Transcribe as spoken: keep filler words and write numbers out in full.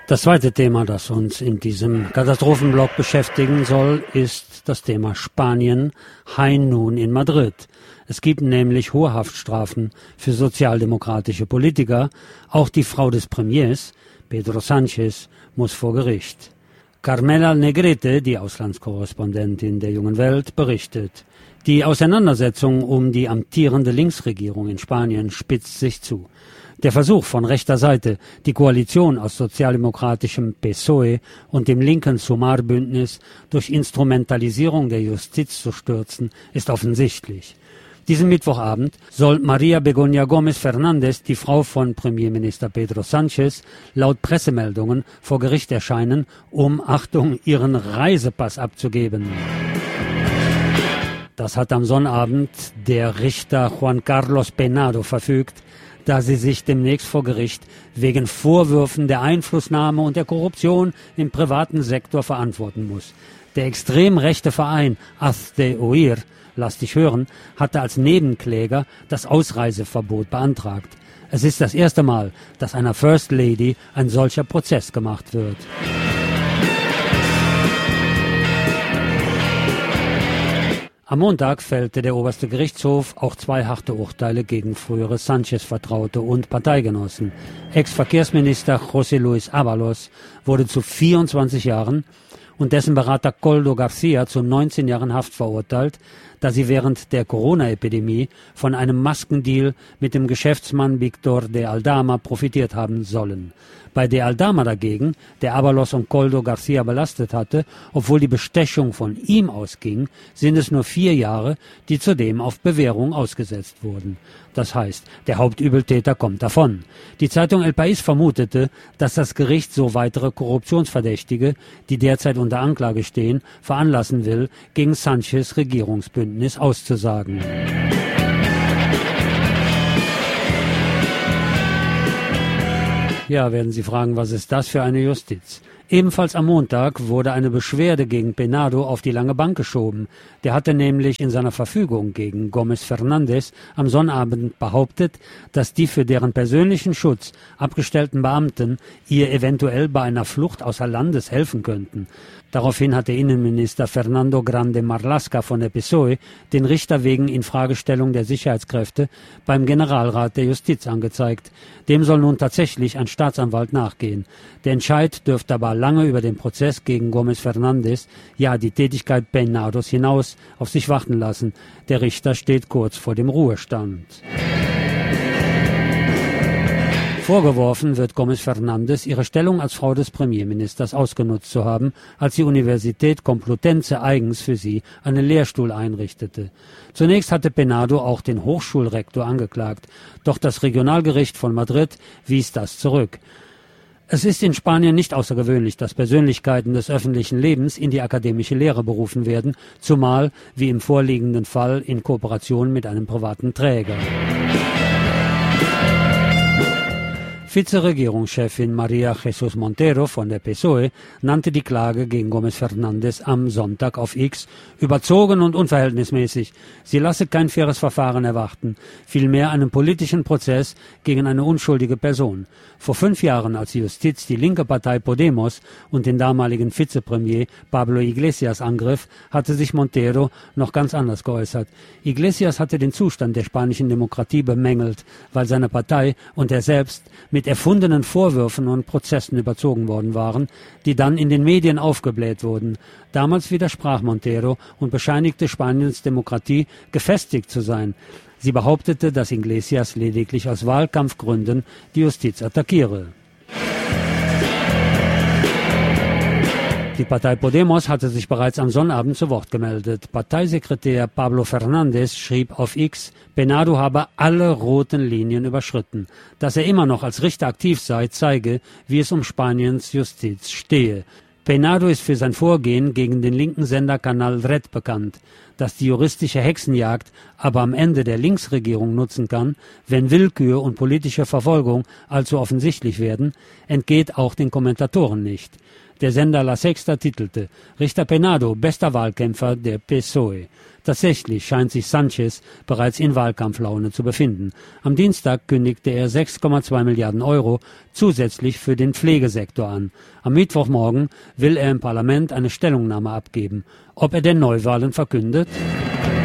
Das zweite Thema, das uns in diesem Katastrophenblock beschäftigen soll, ist das Thema Spanien, Hein nun in Madrid. Es gibt nämlich hohe Haftstrafen für sozialdemokratische Politiker. Auch die Frau des Premiers, Pedro Sánchez, muss vor Gericht. Carmela Negrete, die Auslandskorrespondentin der Jungen Welt, berichtet. Die Auseinandersetzung um die amtierende Linksregierung in Spanien spitzt sich zu. Der Versuch von rechter Seite, die Koalition aus sozialdemokratischem P S O E und dem linken Sumar-Bündnis durch Instrumentalisierung der Justiz zu stürzen, ist offensichtlich. Diesen Mittwochabend soll María Begoña Gómez Fernández, die Frau von Premierminister Pedro Sánchez, laut Pressemeldungen vor Gericht erscheinen, um, Achtung, ihren Reisepass abzugeben. Das hat am Sonnabend der Richter Juan Carlos Penado verfügt, da sie sich demnächst vor Gericht wegen Vorwürfen der Einflussnahme und der Korruption im privaten Sektor verantworten muss. Der extrem rechte Verein Hazte Oír, lass dich hören, hatte als Nebenkläger das Ausreiseverbot beantragt. Es ist das erste Mal, dass einer First Lady ein solcher Prozess gemacht wird. Am Montag fällte der oberste Gerichtshof auch zwei harte Urteile gegen frühere Sánchez-Vertraute und Parteigenossen. Ex-Verkehrsminister José Luis Ábalos wurde zu vierundzwanzig Jahren und dessen Berater Koldo García zu neunzehn Jahren Haft verurteilt, da sie während der Corona-Epidemie von einem Maskendeal mit dem Geschäftsmann Víctor de Aldama profitiert haben sollen. Bei de Aldama dagegen, der Ábalos und Koldo García belastet hatte, obwohl die Bestechung von ihm ausging, sind es nur vier Jahre, die zudem auf Bewährung ausgesetzt wurden. Das heißt, der Hauptübeltäter kommt davon. Die Zeitung El País vermutete, dass das Gericht so weitere Korruptionsverdächtige, die derzeit unter Anklage stehen, veranlassen will, gegen Sánchez Regierungsbündnis auszusagen. Ja, werden Sie fragen, was ist das für eine Justiz? Ebenfalls am Montag wurde eine Beschwerde gegen Penado auf die lange Bank geschoben. Der hatte nämlich in seiner Verfügung gegen Gómez Fernández am Sonnabend behauptet, dass die für deren persönlichen Schutz abgestellten Beamten ihr eventuell bei einer Flucht außer Landes helfen könnten. Daraufhin hatte Innenminister Fernando Grande Marlaska von der P S O E den Richter wegen Infragestellung der Sicherheitskräfte beim Generalrat der Justiz angezeigt. Dem soll nun tatsächlich ein Staatsanwalt nachgehen. Der Entscheid dürfte aber lange über den Prozess gegen Gómez Fernández, ja die Tätigkeit Penados hinaus, auf sich warten lassen. Der Richter steht kurz vor dem Ruhestand. Vorgeworfen wird Gómez Fernández, ihre Stellung als Frau des Premierministers ausgenutzt zu haben, als die Universität Complutense eigens für sie einen Lehrstuhl einrichtete. Zunächst hatte Penado auch den Hochschulrektor angeklagt, doch das Regionalgericht von Madrid wies das zurück. Es ist in Spanien nicht außergewöhnlich, dass Persönlichkeiten des öffentlichen Lebens in die akademische Lehre berufen werden, zumal, wie im vorliegenden Fall, in Kooperation mit einem privaten Träger. Vizeregierungschefin María Jesús Montero von der P S O E nannte die Klage gegen Gómez Fernández am Sonntag auf X überzogen und unverhältnismäßig. Sie lasse kein faires Verfahren erwarten, vielmehr einen politischen Prozess gegen eine unschuldige Person. Vor fünf Jahren, als die Justiz die linke Partei Podemos und den damaligen Vizepremier Pablo Iglesias angriff, hatte sich Montero noch ganz anders geäußert. Iglesias hatte den Zustand der spanischen Demokratie bemängelt, weil seine Partei und er selbst mit erfundenen Vorwürfen und Prozessen überzogen worden waren, die dann in den Medien aufgebläht wurden. Damals widersprach Montero und bescheinigte Spaniens Demokratie gefestigt zu sein. Sie behauptete, dass Iglesias lediglich aus Wahlkampfgründen die Justiz attackiere. Die Partei Podemos hatte sich bereits am Sonnabend zu Wort gemeldet. Parteisekretär Pablo Fernández schrieb auf X, Penado habe alle roten Linien überschritten. Dass er immer noch als Richter aktiv sei, zeige, wie es um Spaniens Justiz stehe. Penado ist für sein Vorgehen gegen den linken Sender Canal Red bekannt. dass die juristische Hexenjagd aber am Ende der Linksregierung nutzen kann, wenn Willkür und politische Verfolgung allzu offensichtlich werden, entgeht auch den Kommentatoren nicht. Der Sender La Sexta titelte: Richter Penado, bester Wahlkämpfer der P S O E. Tatsächlich scheint sich Sanchez bereits in Wahlkampflaune zu befinden. Am Dienstag kündigte er sechs Komma zwei Milliarden Euro zusätzlich für den Pflegesektor an. Am Mittwochmorgen will er im Parlament eine Stellungnahme abgeben. Ob er denn Neuwahlen verkündet?